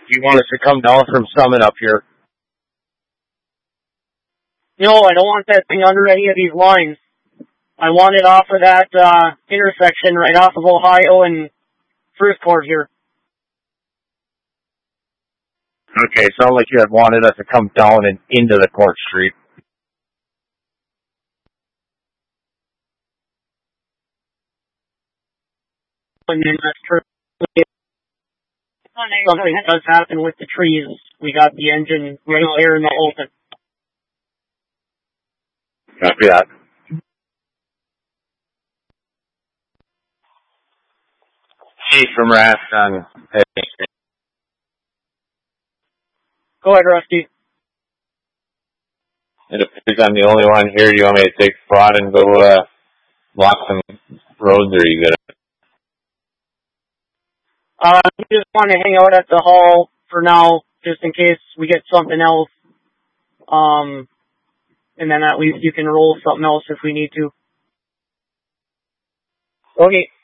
You want us to come down from Summit up here? No, I don't want that thing under any of these lines. I want it off of that intersection right off of Ohio and First Court here. Okay, sounded like you had wanted us to come down and into the Court Street. And then that's true. Something does happen with the trees. We got the engine right there in the open. Copy that. Hey, from Raston. Hey. Go ahead, Rusty. It appears I'm the only one here. Do you want me to take spot and go block some roads, or are you good? We just want to hang out at the hall for now, just in case we get something else. And then at least you can roll something else if we need to. Okay.